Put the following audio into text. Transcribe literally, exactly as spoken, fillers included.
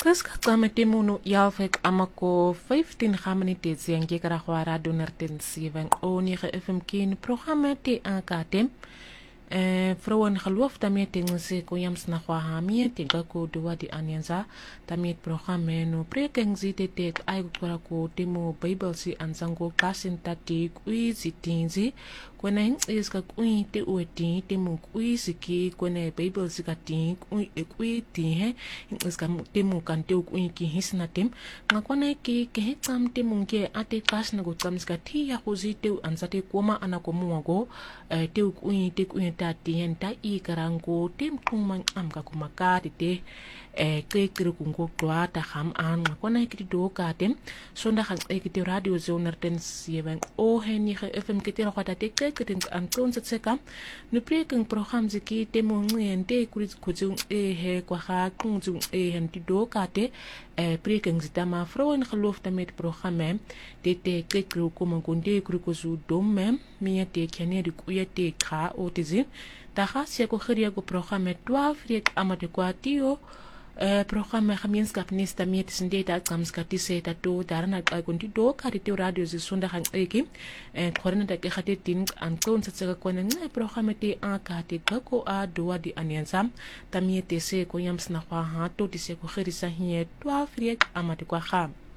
Qiska qamati munu yalfek amako fifteen minute zengi karahwa radio nerten seven oni ge F M kin programma te akatem eh vrouwen geloof daarmee tegen se ko yams na kwa hamie te gako doa di anyenza daarmee programma no preking zite te ai kwa ko demo bible si anzango klasin tati kui zitinzi kwana is ka kui te ueti te mu kui siki kwana bible si ka ti kui kui ti he is ka te mu kan te kui ki hisna tem ngakwana ki ke tsam te mu ke ate klas na go tsam ska ti ya go zite anzate koma ana ko mu go te kui te kui tati henta i karango tem tumang am ka kumaka te eh ke kiri kungo kwa ta ham an ngakwana ki do ka tem sonda khang e ki radio zoner ten seven o he ni F M ke te ro ta te ke ke an kon se ka no preking program ziki te mo ngente kuri kuzung e he kwa ha kunzung e hen ti do ka te eh preking zitama vrouwen geloof met programme te te ke kru kom konde kru ko zu dom me te kene ri ku te kha o te zin ta ga se ko khria go programme twaalf rek amate kwa tio eh programme gemeenskap nesta met sinde ta kamskati se ta to darna ka konti do ka te radio ze sonda hang eki eh khorna ta ke khate tin an kon sa tsaka ko na programme te a ka te ko a do di anyansam ta miete se ko yams na kwa ha to ti se ko khirisa hie twaalf rek amate kwa kham